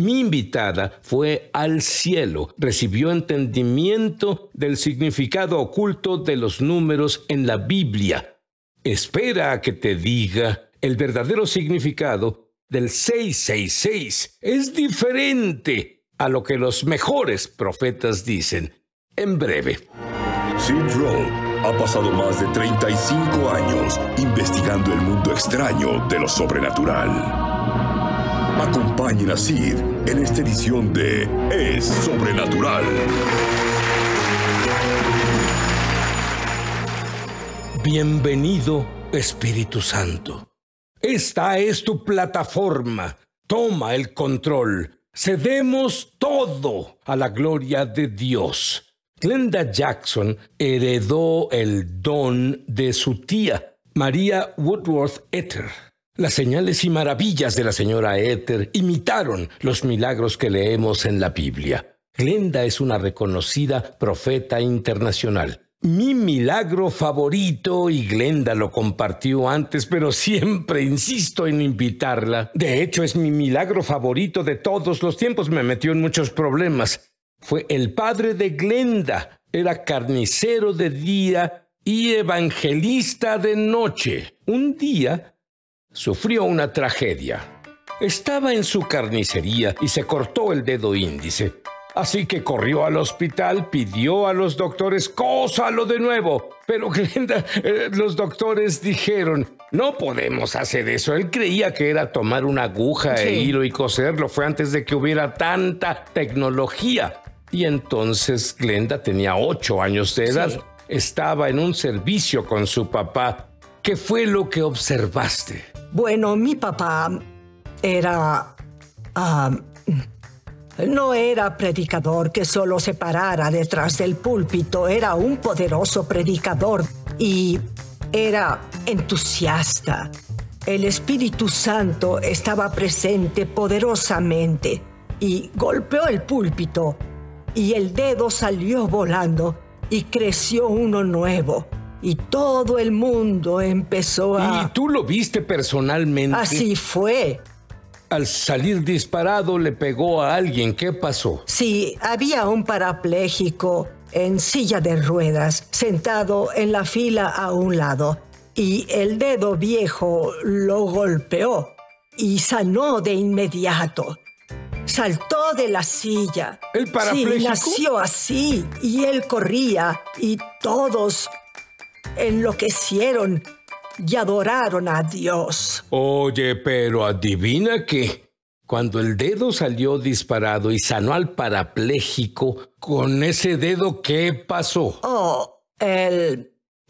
Mi invitada fue al cielo, recibió entendimiento del significado oculto de los números en la Biblia. Espera a que te diga el verdadero significado del 666. Es diferente a lo que los mejores profetas dicen. En breve. Sid Roth ha pasado más de 35 años investigando el mundo extraño de lo sobrenatural. Acompañen a Sid en esta edición de Es Sobrenatural. Bienvenido, Espíritu Santo. Esta es tu plataforma. Toma el control. Cedemos todo a la gloria de Dios. Glenda Jackson heredó el don de su tía, María Woodworth Etter. Las señales y maravillas de la señora Etter imitaron los milagros que leemos en la Biblia. Glenda es una reconocida profeta internacional. Mi milagro favorito, y Glenda lo compartió antes, pero siempre insisto en invitarla. De hecho, es mi milagro favorito de todos los tiempos. Me metió en muchos problemas. Fue el padre de Glenda. Era carnicero de día y evangelista de noche. Un día sufrió una tragedia. Estaba en su carnicería y se cortó el dedo índice. Así que corrió al hospital, pidió a los doctores, cósalo de nuevo. Pero Glenda, los doctores dijeron, no podemos hacer eso. Él creía que era tomar una aguja e hilo y coserlo. Fue antes de que hubiera tanta tecnología. Y entonces Glenda tenía 8 años de edad. Sí. Estaba en un servicio con su papá. ¿Qué fue lo que observaste? Bueno, mi papá era... no era predicador que solo se parara detrás del púlpito. Era un poderoso predicador y era entusiasta. El Espíritu Santo estaba presente poderosamente y golpeó el púlpito y el dedo salió volando y creció uno nuevo. Y todo el mundo empezó a... ¿Y tú lo viste personalmente? Así fue. Al salir disparado, le pegó a alguien. ¿Qué pasó? Sí, había un parapléjico en silla de ruedas, sentado en la fila a un lado. Y el dedo viejo lo golpeó y sanó de inmediato. Saltó de la silla. ¿El parapléjico? Sí, nació así. Y él corría y todos enloquecieron y adoraron a Dios. Oye, pero adivina qué. Cuando el dedo salió disparado y sanó al parapléjico, con ese dedo, ¿qué pasó? Oh, el